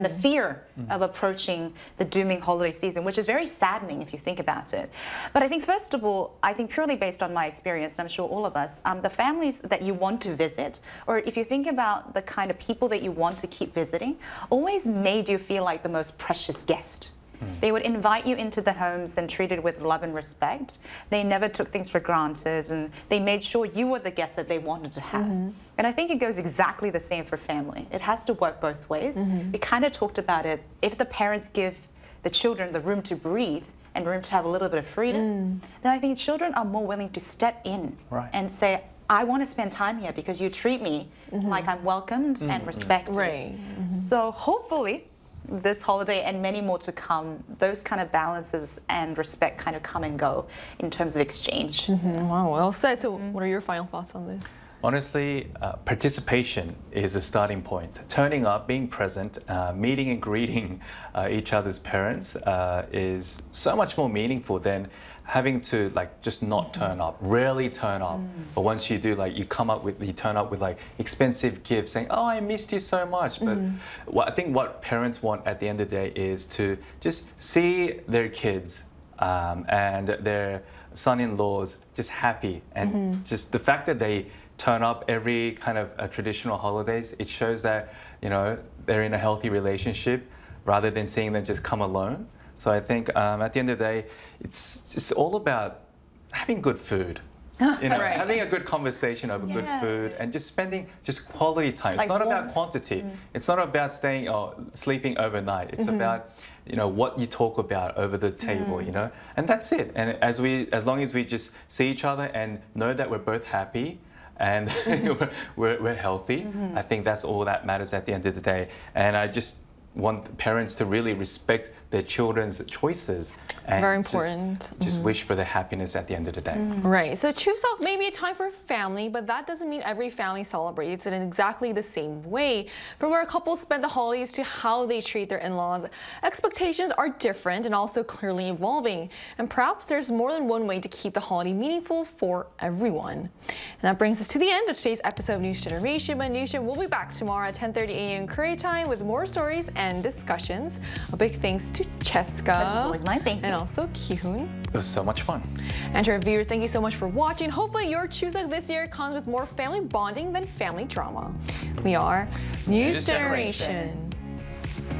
the fear of approaching the dooming holiday season, which is very saddening if you think about it. But I think, first of all, I think purely based on my experience, and I'm sure all of us, the families that you want to visit, or if you think about the kind of people that you want to keep visiting, always made you feel like the most precious guest. They would invite you into the homes and treat it with love and respect. They never took things for granted, and they made sure you were the guest that they wanted to have. And I think it goes exactly the same for family. It has to work both ways. We kind of talked about it. If the parents give the children the room to breathe and room to have a little bit of freedom, then I think children are more willing to step in and say, I want to spend time here because you treat me like I'm welcomed and respected. So hopefully, this holiday and many more to come, those kind of balances and respect kind of come and go in terms of exchange. Wow, well said. So what are your final thoughts on this? Honestly, participation is a starting point. Turning up, being present, meeting and greeting each other's parents is so much more meaningful than having to just not turn up, rarely turn up. But once you do, you turn up with expensive gifts saying, oh, I missed you so much. But I think what parents want at the end of the day is to just see their kids and their son-in-laws just happy. And just the fact that they turn up every kind of traditional holidays, it shows that, they're in a healthy relationship rather than seeing them just come alone. So I think at the end of the day, it's just all about having good food. Having a good conversation over good food and just spending quality time. It's not about quantity. It's not about staying or sleeping overnight. It's about what you talk about over the table, and that's it. And as long as we just see each other and know that we're both happy and we're healthy, I think that's all that matters at the end of the day. And I just want parents to really respect their children's choices and very important. Just wish for their happiness at the end of the day. Right. So Chuseok may be a time for family, but that doesn't mean every family celebrates it in exactly the same way. From where couples spend the holidays to how they treat their in-laws, expectations are different and also clearly evolving. And perhaps there's more than one way to keep the holiday meaningful for everyone. And that brings us to the end of today's episode of News Generation. But News Gen will be back tomorrow at 10:30 a.m. Korea time with more stories and discussions. A big thanks to Cheska. That's always my thank you. And also Ki-hoon. It was so much fun. And to our viewers, thank you so much for watching. Hopefully your Chuseok this year comes with more family bonding than family drama. We are News Generation.